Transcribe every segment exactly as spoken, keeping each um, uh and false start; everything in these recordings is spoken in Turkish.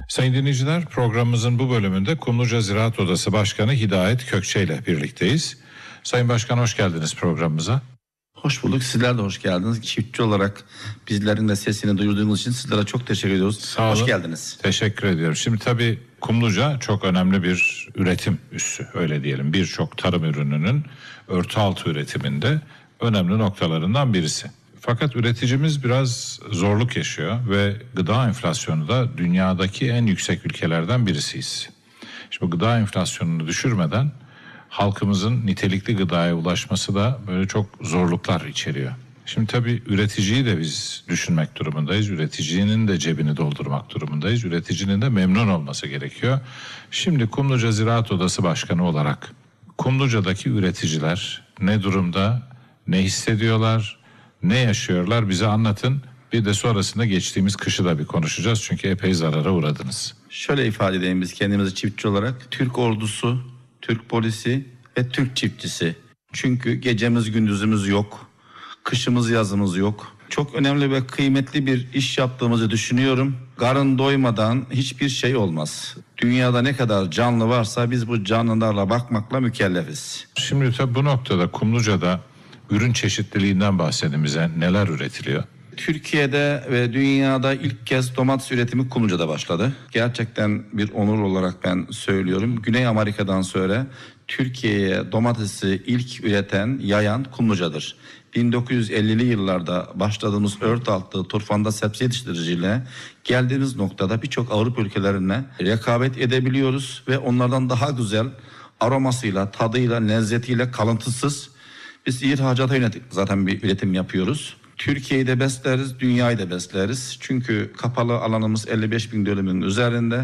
Sayın dinleyiciler, programımızın bu bölümünde Kumluca Ziraat Odası Başkanı Hidayet Kökçe ile birlikteyiz. Sayın Başkan, hoş geldiniz programımıza. Hoş bulduk. Sizler de hoş geldiniz. Çiftçi olarak bizlerin de sesini duyurduğunuz için sizlere çok teşekkür ediyoruz. Sağ olun. Hoş geldiniz. Teşekkür ediyorum. Şimdi tabii Kumluca çok önemli bir üretim üssü, öyle diyelim. Birçok tarım ürününün örtü altı üretiminde önemli noktalarından birisi. Fakat üreticimiz biraz zorluk yaşıyor ve gıda enflasyonu da dünyadaki en yüksek ülkelerden birisiyiz. Şimdi bu gıda enflasyonunu düşürmeden halkımızın nitelikli gıdaya ulaşması da böyle çok zorluklar içeriyor. Şimdi tabii üreticiyi de biz düşünmek durumundayız. Üreticinin de cebini doldurmak durumundayız. Üreticinin de memnun olması gerekiyor. Şimdi Kumluca Ziraat Odası Başkanı olarak Kumluca'daki üreticiler ne durumda, ne hissediyorlar, ne yaşıyorlar, bize anlatın. Bir de sonrasında geçtiğimiz kışı da bir konuşacağız. Çünkü epey zarara uğradınız. Şöyle ifade edeyim biz kendimizi çiftçi olarak. Türk ordusu, Türk polisi ve Türk çiftçisi. Çünkü gecemiz gündüzümüz yok. Kışımız yazımız yok. Çok önemli ve kıymetli bir iş yaptığımızı düşünüyorum. Karın doymadan hiçbir şey olmaz. Dünyada ne kadar canlı varsa biz bu canlılarla bakmakla mükellefiz. Şimdi tabii bu noktada Kumluca'da ürün çeşitliliğinden bahsedin bize. Neler üretiliyor? Türkiye'de ve dünyada ilk kez domates üretimi Kumluca'da başladı. Gerçekten bir onur olarak ben söylüyorum. Güney Amerika'dan sonra Türkiye'ye domatesi ilk üreten, yayan Kumluca'dır. bin dokuz yüz ellili yıllarda başladığımız örtü altı turfanda sebze yetiştiriciyle geldiğimiz noktada birçok Avrupa ülkelerine rekabet edebiliyoruz ve onlardan daha güzel aromasıyla, tadıyla, lezzetiyle kalıntısız biz ihracata yönelik zaten bir üretim yapıyoruz. Türkiye'yi de besleriz, dünyayı da besleriz. Çünkü kapalı alanımız elli beş bin dönümün üzerinde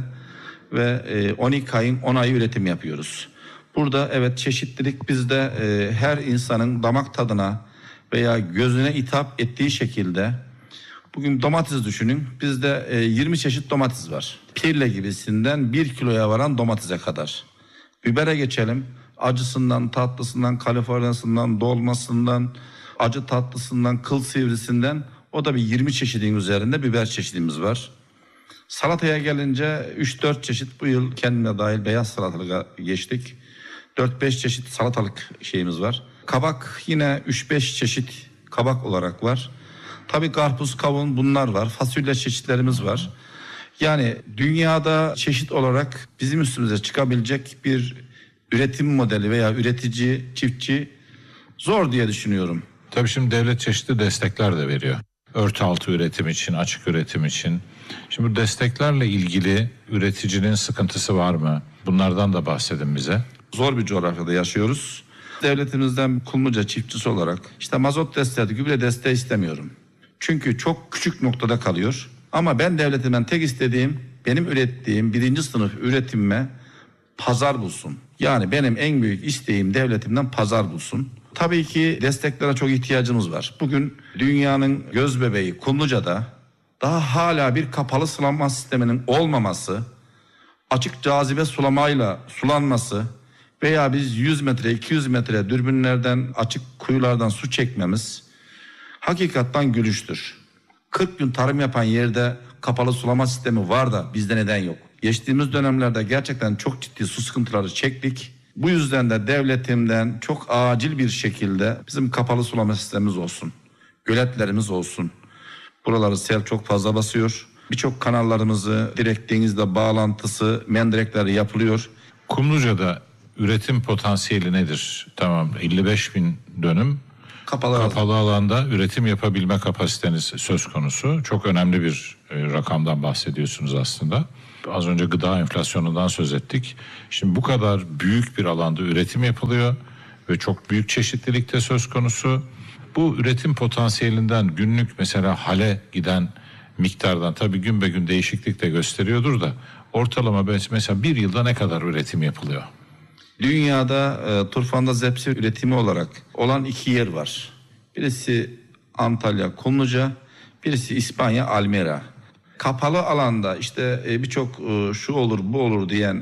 ve on iki ayın on ayı üretim yapıyoruz. Burada evet çeşitlilik bizde e, her insanın damak tadına veya gözüne hitap ettiği şekilde. Bugün domates düşünün, bizde e, yirmi çeşit domates var. Pirle gibisinden bir kiloya varan domatese kadar. Bibere geçelim. Acısından, tatlısından, kaliforniyasından, dolmasından, acı tatlısından, kıl sivrisinden, o da bir yirmi çeşidin üzerinde biber çeşidimiz var. Salataya gelince üç dört çeşit, bu yıl kendime dahil beyaz salatalığa geçtik. dört beş çeşit salatalık şeyimiz var. Kabak yine üç beş çeşit kabak olarak var. Tabii karpuz, kavun bunlar var. Fasulye çeşitlerimiz var. Yani dünyada çeşit olarak bizim üstümüze çıkabilecek bir üretim modeli veya üretici, çiftçi zor diye düşünüyorum. Tabii şimdi devlet çeşitli destekler de veriyor. Örtü altı üretim için, açık üretim için. Şimdi bu desteklerle ilgili üreticinin sıkıntısı var mı? Bunlardan da bahsedin bize. Zor bir coğrafyada yaşıyoruz. Devletimizden Kumluca çiftçisi olarak işte mazot desteği, gübre desteği istemiyorum. Çünkü çok küçük noktada kalıyor. Ama ben devletimden tek istediğim benim ürettiğim birinci sınıf üretimime pazar bulsun. Yani benim en büyük isteğim devletimden pazar bulsun. Tabii ki desteklere çok ihtiyacımız var. Bugün dünyanın göz bebeği Kumluca'da daha hala bir kapalı sulama sisteminin olmaması, açık cazibe sulamayla sulanması veya biz yüz metre iki yüz metre dürbünlerden açık kuyulardan su çekmemiz hakikaten gülüştür. kırk gün tarım yapan yerde kapalı sulama sistemi var da bizde neden yok? Geçtiğimiz dönemlerde gerçekten çok ciddi su sıkıntıları çektik. Bu yüzden de devletimden çok acil bir şekilde bizim kapalı sulama sistemimiz olsun. Göletlerimiz olsun. Buraları sel çok fazla basıyor. Birçok kanallarımızı direkt denizle bağlantısı, mendirekleri yapılıyor. Kumluca'da üretim potansiyeli nedir? Tamam, elli beş bin dönüm kapalı, kapalı alanda üretim yapabilme kapasiteniz söz konusu. Çok önemli bir e, rakamdan bahsediyorsunuz aslında. Az önce gıda enflasyonundan söz ettik. Şimdi bu kadar büyük bir alanda üretim yapılıyor ve çok büyük çeşitlilikte söz konusu. Bu üretim potansiyelinden günlük mesela hale giden miktardan tabii gün be gün değişiklik de gösteriyordur da ortalama mesela bir yılda ne kadar üretim yapılıyor? Dünyada e, turfanda zepsi üretimi olarak olan iki yer var. Birisi Antalya, Kumluca, birisi İspanya, Almera. Kapalı alanda işte e, birçok e, şu olur bu olur diyen